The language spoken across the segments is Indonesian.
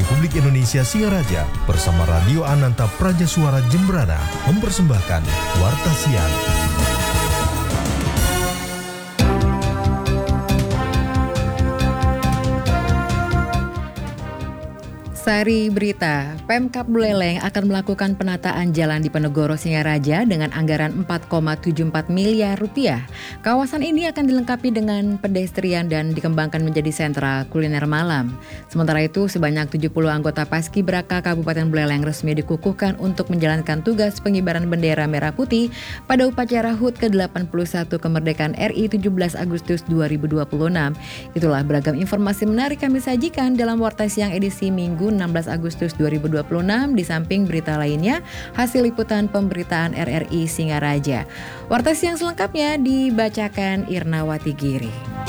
Republik Indonesia Singaraja bersama Radio Ananta Praja Suara Jembrana mempersembahkan Warta Siang. Sari berita, Pemkab Buleleng akan melakukan penataan jalan di Ponorogo Singaraja dengan anggaran 4,74 miliar rupiah. Kawasan ini akan dilengkapi dengan pedestrian dan dikembangkan menjadi sentra kuliner malam. Sementara itu, sebanyak 70 anggota Paskibraka Kabupaten Buleleng resmi dikukuhkan untuk menjalankan tugas pengibaran bendera merah putih pada upacara HUT ke-81 kemerdekaan RI 17 Agustus 2026. Itulah beragam informasi menarik kami sajikan dalam Warta Siang edisi Minggu 16 Agustus 2026 di samping berita lainnya hasil liputan pemberitaan RRI Singaraja. Warta Siang selengkapnya dibacakan Irnawati Giri.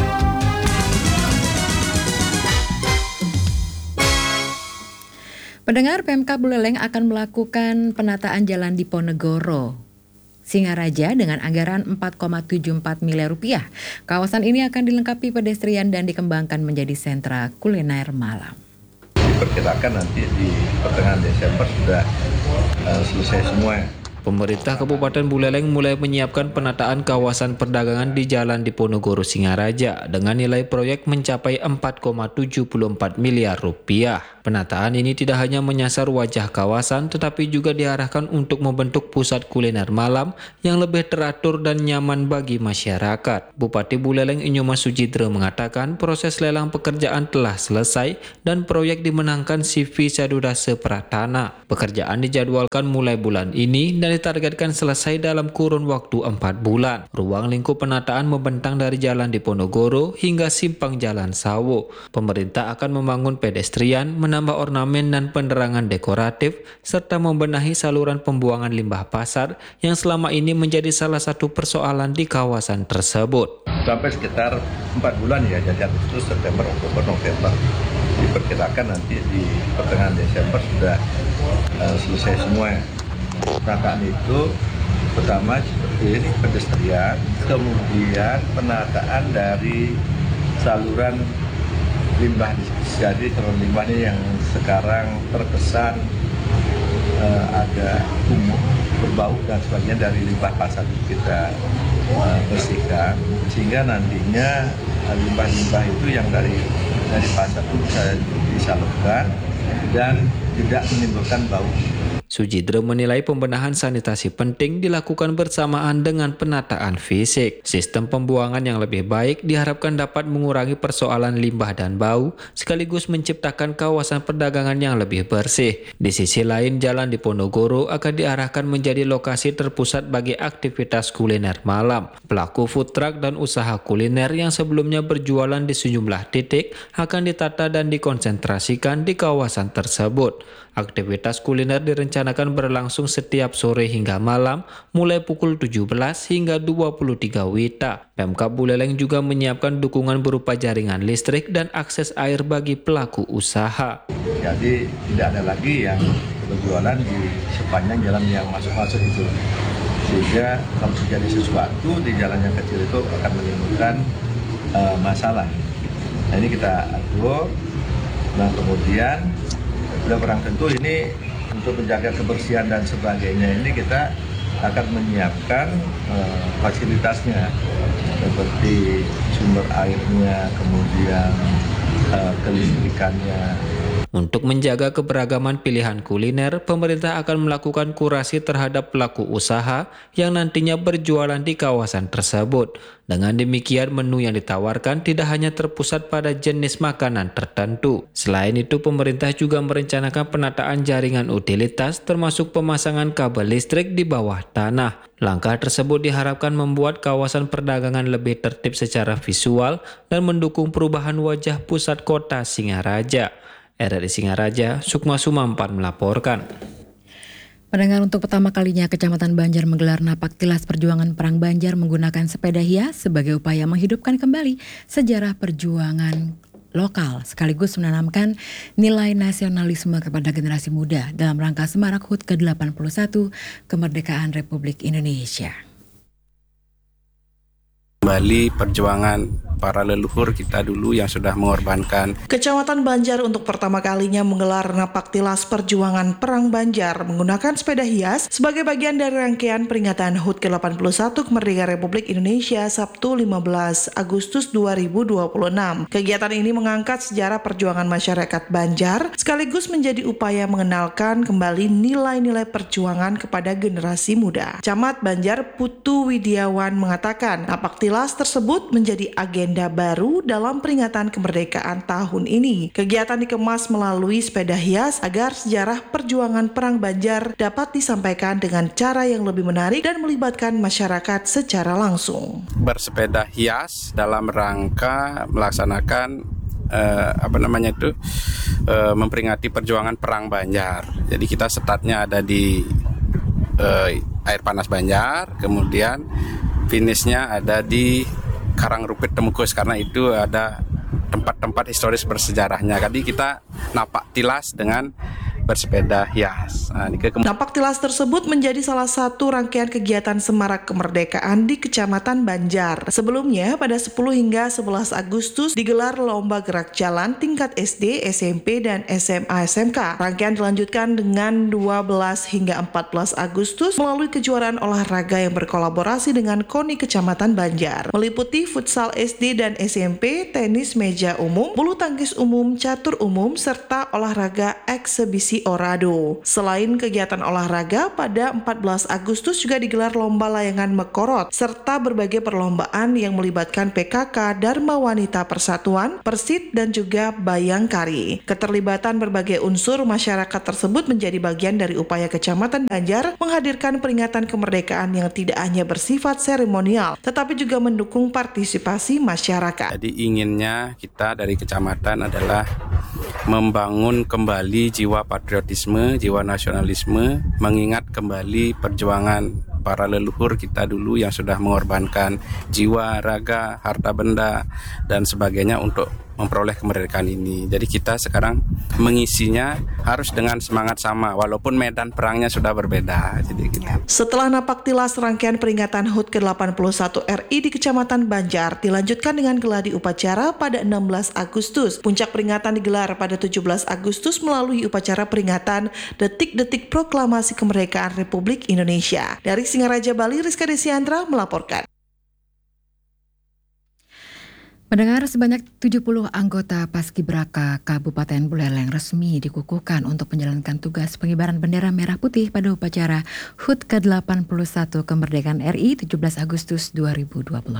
Pendengar, Pemkab Buleleng akan melakukan penataan jalan di Ponorogo Singaraja dengan anggaran 4,74 miliar rupiah. Kawasan ini akan dilengkapi pedestrian dan dikembangkan menjadi sentra kuliner malam. Diperkirakan nanti di pertengahan Desember sudah selesai semua. Pemerintah Kabupaten Buleleng mulai menyiapkan penataan kawasan perdagangan di Jalan Diponegoro Singaraja dengan nilai proyek mencapai 4,74 miliar rupiah. Penataan ini tidak hanya menyasar wajah kawasan tetapi juga diarahkan untuk membentuk pusat kuliner malam yang lebih teratur dan nyaman bagi masyarakat. Bupati Buleleng Inyomas Sujidra mengatakan proses lelang pekerjaan telah selesai dan proyek dimenangkan CV Sadudase Pratana. Pekerjaan dijadwalkan mulai bulan ini dan ditargetkan selesai dalam kurun waktu 4 bulan. Ruang lingkup penataan membentang dari Jalan Diponegoro hingga simpang Jalan Sawo. Pemerintah akan membangun pedestrian, menambah ornamen dan penerangan dekoratif, serta membenahi saluran pembuangan limbah pasar yang selama ini menjadi salah satu persoalan di kawasan tersebut. Sampai sekitar 4 bulan ya, jadi Agustus, September, Oktober, November. Diperkirakan nanti di pertengahan Desember sudah selesai semua. Penataan itu pertama seperti ini pedestrian, kemudian penataan dari saluran limbah. Jadi saluran limbah ini yang sekarang terkesan agak kumuh, berbau dan sebagainya dari limbah pasar kita bersihkan, sehingga nantinya limbah-limbah itu yang dari pasar itu bisa disalurkan dan tidak menimbulkan bau. Sujidra menilai pembenahan sanitasi penting dilakukan bersamaan dengan penataan fisik. Sistem pembuangan yang lebih baik diharapkan dapat mengurangi persoalan limbah dan bau, sekaligus menciptakan kawasan perdagangan yang lebih bersih. Di sisi lain, Jalan Diponegoro akan diarahkan menjadi lokasi terpusat bagi aktivitas kuliner malam. Pelaku food truck dan usaha kuliner yang sebelumnya berjualan di sejumlah titik akan ditata dan dikonsentrasikan di kawasan tersebut. Aktivitas kuliner direncanakan berlangsung setiap sore hingga malam mulai pukul 17 hingga 23 WITA. Pemkab Buleleng juga menyiapkan dukungan berupa jaringan listrik dan akses air bagi pelaku usaha. Jadi tidak ada lagi yang berjualan di sepanjang jalan yang masuk-masuk itu. Sehingga kalau terjadi sesuatu di jalan yang kecil itu akan menimbulkan masalah. Nah, ini kita atur. Nah, kemudian sudah barang tentu ini untuk menjaga kebersihan dan sebagainya, ini kita akan menyiapkan fasilitasnya seperti sumber airnya, kemudian kelistrikannya. Untuk menjaga keberagaman pilihan kuliner, pemerintah akan melakukan kurasi terhadap pelaku usaha yang nantinya berjualan di kawasan tersebut. Dengan demikian, menu yang ditawarkan tidak hanya terpusat pada jenis makanan tertentu. Selain itu, pemerintah juga merencanakan penataan jaringan utilitas termasuk pemasangan kabel listrik di bawah tanah. Langkah tersebut diharapkan membuat kawasan perdagangan lebih tertib secara visual dan mendukung perubahan wajah pusat kota Singaraja. RRI Singaraja, Sukma Sumampan melaporkan. Pendengar, untuk pertama kalinya Kecamatan Banjar menggelar napak tilas perjuangan Perang Banjar menggunakan sepeda hias sebagai upaya menghidupkan kembali sejarah perjuangan lokal sekaligus menanamkan nilai nasionalisme kepada generasi muda dalam rangka semarak HUT ke-81 kemerdekaan Republik Indonesia. Kembali perjuangan para leluhur kita dulu yang sudah mengorbankan. Kecamatan Banjar untuk pertama kalinya menggelar Napaktilas Perjuangan Perang Banjar menggunakan sepeda hias sebagai bagian dari rangkaian peringatan HUT ke-81 Kemerdekaan Republik Indonesia Sabtu 15 Agustus 2026. Kegiatan ini mengangkat sejarah perjuangan masyarakat Banjar sekaligus menjadi upaya mengenalkan kembali nilai-nilai perjuangan kepada generasi muda. Camat Banjar Putu Widiawan mengatakan Napaktilas tersebut menjadi agenda baru dalam peringatan kemerdekaan tahun ini. Kegiatan dikemas melalui sepeda hias agar sejarah perjuangan Perang Banjar dapat disampaikan dengan cara yang lebih menarik dan melibatkan masyarakat secara langsung. Bersepeda hias dalam rangka melaksanakan memperingati perjuangan Perang Banjar. Jadi kita startnya ada di Air Panas Banjar, kemudian finishnya ada di Karangrupit Temukus, karena itu ada tempat-tempat historis bersejarahnya. Jadi kita napak tilas dengan bersepeda hias. Napaktilas tersebut menjadi salah satu rangkaian kegiatan Semarak Kemerdekaan di Kecamatan Banjar. Sebelumnya pada 10 hingga 11 Agustus digelar lomba gerak jalan tingkat SD, SMP, dan SMA SMK. Rangkaian dilanjutkan dengan 12 hingga 14 Agustus melalui kejuaraan olahraga yang berkolaborasi dengan KONI Kecamatan Banjar, meliputi futsal SD dan SMP, tenis meja umum, bulu tangkis umum, catur umum, serta olahraga eksebisi orado. Selain kegiatan olahraga, pada 14 Agustus juga digelar lomba layangan mekorot serta berbagai perlombaan yang melibatkan PKK, Dharma Wanita Persatuan, Persit, dan juga Bayangkari. Keterlibatan berbagai unsur masyarakat tersebut menjadi bagian dari upaya Kecamatan Banjar menghadirkan peringatan kemerdekaan yang tidak hanya bersifat seremonial, tetapi juga mendukung partisipasi masyarakat. Jadi inginnya kita dari kecamatan adalah membangun kembali jiwa patriotisme, jiwa nasionalisme, mengingat kembali perjuangan para leluhur kita dulu yang sudah mengorbankan jiwa, raga, harta benda, dan sebagainya untuk memperoleh kemerdekaan ini. Jadi kita sekarang mengisinya harus dengan semangat sama, walaupun medan perangnya sudah berbeda. Jadi gitu. Setelah Napaktilas, rangkaian peringatan HUT ke-81 RI di Kecamatan Banjar dilanjutkan dengan geladi upacara pada 16 Agustus. Puncak peringatan digelar pada 17 Agustus melalui upacara peringatan Detik-Detik Proklamasi Kemerdekaan Republik Indonesia. Dari Singaraja, Bali, Rizka Desiandra melaporkan. Pendengar, sebanyak 70 anggota Paskibraka Kabupaten Buleleng resmi dikukuhkan untuk menjalankan tugas pengibaran bendera merah putih pada upacara HUT ke-81 Kemerdekaan RI 17 Agustus 2026.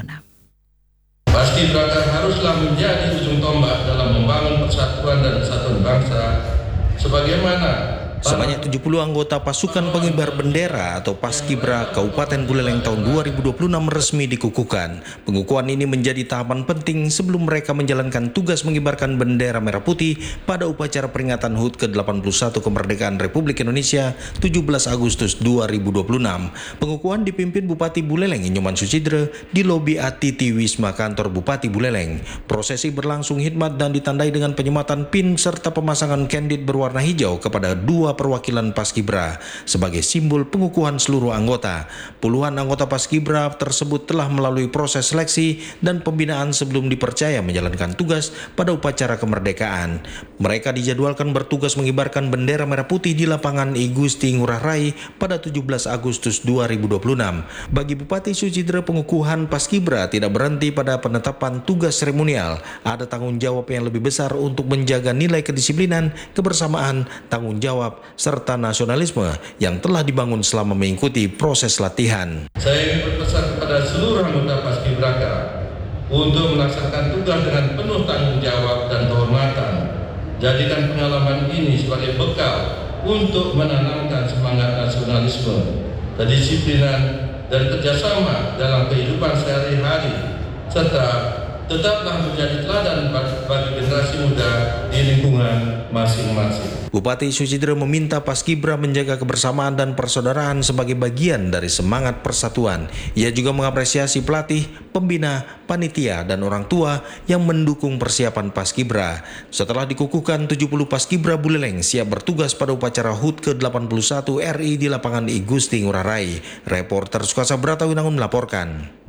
Paskibraka haruslah menjadi ujung tombak dalam membangun persatuan dan kesatuan bangsa sebagaimana Sebanyak 70 anggota pasukan pengibar bendera atau Paskibra Kabupaten Buleleng tahun 2026 resmi dikukuhkan. Pengukuhan ini menjadi tahapan penting sebelum mereka menjalankan tugas mengibarkan bendera merah putih pada upacara peringatan HUT ke-81 Kemerdekaan Republik Indonesia 17 Agustus 2026. Pengukuhan dipimpin Bupati Buleleng Inyoman Sucidre di lobi ATT Wisma Kantor Bupati Buleleng. Prosesi berlangsung hikmat dan ditandai dengan penyematan pin serta pemasangan candid berwarna hijau kepada dua perwakilan Paskibra sebagai simbol pengukuhan seluruh anggota. Puluhan anggota Paskibra tersebut telah melalui proses seleksi dan pembinaan sebelum dipercaya menjalankan tugas pada upacara kemerdekaan. Mereka dijadwalkan bertugas mengibarkan bendera merah putih di lapangan I Gusti Ngurah Rai pada 17 Agustus 2026. Bagi Bupati Sucidre, pengukuhan Paskibra tidak berhenti pada penetapan tugas seremonial. Ada tanggung jawab yang lebih besar untuk menjaga nilai kedisiplinan, kebersamaan, tanggung jawab, serta nasionalisme yang telah dibangun selama mengikuti proses latihan. Saya ingin berpesan kepada seluruh anggota Paskibraka untuk melaksanakan tugas dengan penuh tanggung jawab dan kehormatan. Jadikan pengalaman ini sebagai bekal untuk menanamkan semangat nasionalisme, kedisiplinan, dan kerjasama dalam kehidupan sehari-hari, serta tetaplah menjadi teladan bagi generasi muda di lingkungan masing-masing. Bupati Sucidre meminta Paskibra menjaga kebersamaan dan persaudaraan sebagai bagian dari semangat persatuan. Ia juga mengapresiasi pelatih, pembina, panitia, dan orang tua yang mendukung persiapan Paskibra. Setelah dikukuhkan, 70 Paskibra Buleleng siap bertugas pada upacara HUT ke-81 RI di lapangan I Gusti Ngurah Rai. Reporter Sukasa Brata Winangun melaporkan.